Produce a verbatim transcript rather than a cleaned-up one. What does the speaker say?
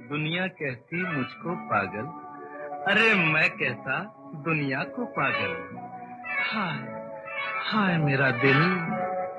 दुनिया कहती मुझको पागल, अरे मैं कहता दुनिया को पागल। हाय हाय मेरा दिल